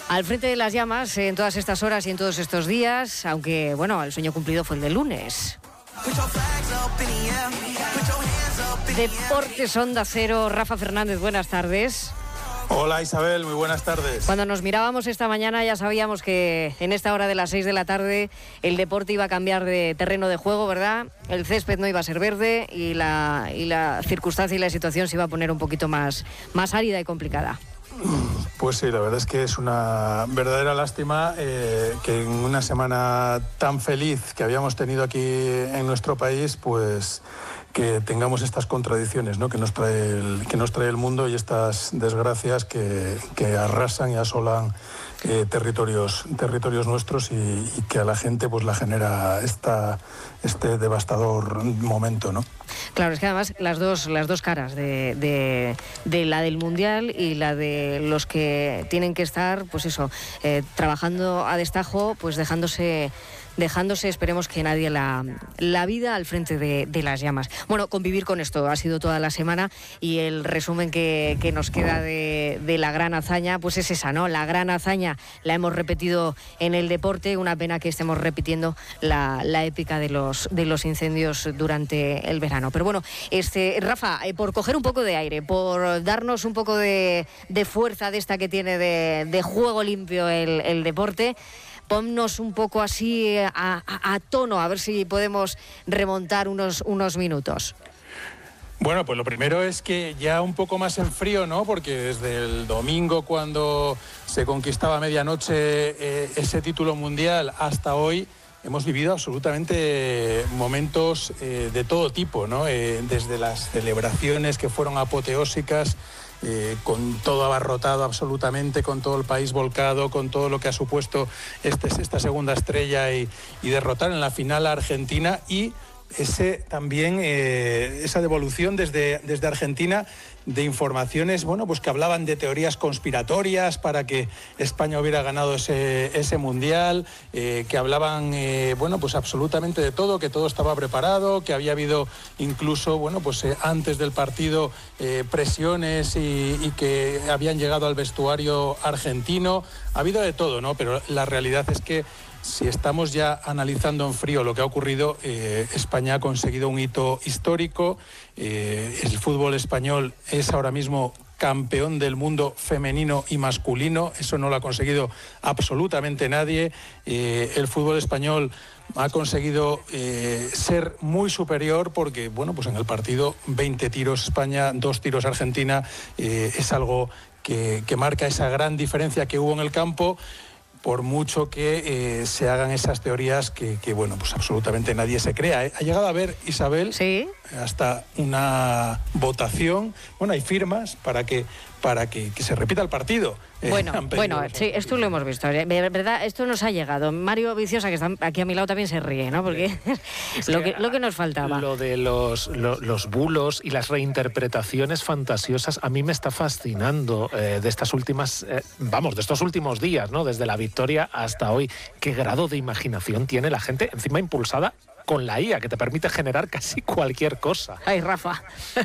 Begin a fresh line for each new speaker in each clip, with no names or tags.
Al frente de las llamas en todas estas horas y en todos estos días, aunque, bueno, el sueño cumplido fue el de lunes. Deportes Onda Cero, Rafa Fernández, buenas tardes.
Hola Isabel, muy buenas tardes.
Cuando nos mirábamos esta mañana ya sabíamos que en esta hora de las 6 de la tarde el deporte iba a cambiar de terreno de juego, ¿verdad? El césped no iba a ser verde y la circunstancia y la situación se iba a poner un poquito más árida y complicada.
Pues sí, la verdad es que es una verdadera lástima que en una semana tan feliz que habíamos tenido aquí en nuestro país, pues que tengamos estas contradicciones, ¿no? que nos trae el mundo y estas desgracias que arrasan y asolan territorios nuestros y que a la gente pues la genera este devastador momento, ¿no?
Claro, es que además las dos caras de la del Mundial y la de los que tienen que estar, pues eso, trabajando a destajo, pues dejándose, esperemos que nadie la vida al frente de las llamas. Bueno, convivir con esto ha sido toda la semana y el resumen que nos queda de la gran hazaña, pues es esa, ¿no? La gran hazaña la hemos repetido en el deporte, una pena que estemos repitiendo la épica de los incendios durante el verano. Pero bueno, Rafa, por coger un poco de aire, por darnos un poco de fuerza de esta que tiene de juego limpio el deporte, ponnos un poco así a tono, a ver si podemos remontar unos minutos.
Bueno, pues lo primero es que ya un poco más en frío, ¿no? Porque desde el domingo, cuando se conquistaba a medianoche ese título mundial, hasta hoy hemos vivido absolutamente momentos de todo tipo, ¿no? Desde las celebraciones que fueron apoteósicas, con todo abarrotado absolutamente, con todo el país volcado, con todo lo que ha supuesto esta segunda estrella y derrotar en la final a Argentina, y esa devolución desde Argentina de informaciones, bueno, pues que hablaban de teorías conspiratorias para que España hubiera ganado ese mundial, que hablaban, bueno, pues absolutamente de todo, que todo estaba preparado, que había habido incluso, bueno, pues antes del partido presiones y que habían llegado al vestuario argentino. Ha habido de todo, ¿no? Pero la realidad es que si estamos ya analizando en frío lo que ha ocurrido, España ha conseguido un hito histórico. El fútbol español es ahora mismo campeón del mundo femenino y masculino. Eso no lo ha conseguido absolutamente nadie. El fútbol español ha conseguido ser muy superior porque, bueno, pues en el partido 20 tiros España, 2 tiros Argentina. Es algo que marca esa gran diferencia que hubo en el campo, por mucho que se hagan esas teorías que bueno, pues absolutamente nadie se crea. Ha llegado a haber, Isabel, ¿sí?, hasta una votación, bueno, hay firmas para que se repita el partido.
Bueno, sí, esto lo hemos visto. De verdad, esto nos ha llegado. Mario Viciosa, que está aquí a mi lado, también se ríe, ¿no? Porque es lo que nos faltaba.
Lo de los bulos y las reinterpretaciones fantasiosas a mí me está fascinando de estas últimas, de estos últimos días, ¿no? Desde la victoria hasta hoy. ¿Qué grado de imaginación tiene la gente? Encima impulsada con la IA, que te permite generar casi cualquier cosa.
Ay, Rafa.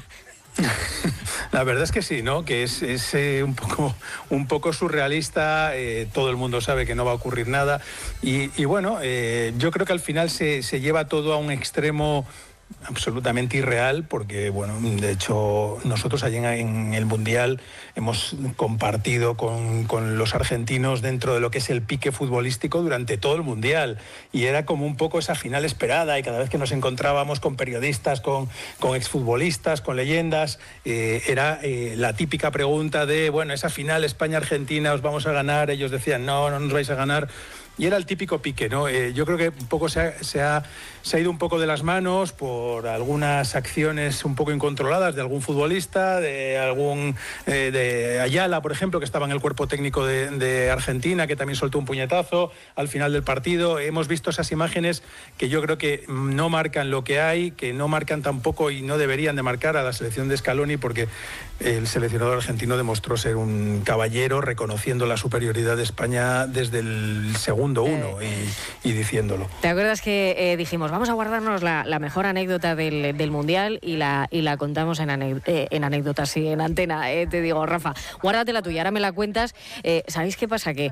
La verdad es que sí, ¿no? Que es un poco surrealista. Todo el mundo sabe que no va a ocurrir nada y bueno, yo creo que al final se lleva todo a un extremo absolutamente irreal, porque bueno, de hecho nosotros allí en el Mundial hemos compartido con los argentinos dentro de lo que es el pique futbolístico durante todo el Mundial, y era como un poco esa final esperada, y cada vez que nos encontrábamos con periodistas, con exfutbolistas, con leyendas, era la típica pregunta de, bueno, esa final España-Argentina, ¿os vamos a ganar? Ellos decían, no nos vais a ganar. Y era el típico pique, ¿no? Yo creo que un poco se ha ido un poco de las manos por algunas acciones un poco incontroladas de algún futbolista, de Ayala, por ejemplo, que estaba en el cuerpo técnico de Argentina, que también soltó un puñetazo al final del partido. Hemos visto esas imágenes que yo creo que no marcan lo que hay, que no marcan tampoco y no deberían de marcar a la selección de Scaloni, porque el seleccionador argentino demostró ser un caballero, reconociendo la superioridad de España desde el segundo uno y diciéndolo.
¿Te acuerdas que dijimos, vamos a guardarnos la mejor anécdota del Mundial y la contamos en anécdotas, sí, en antena? Te digo, Rafa, guárdate la tuya, ahora me la cuentas. ¿Sabéis qué pasa? Que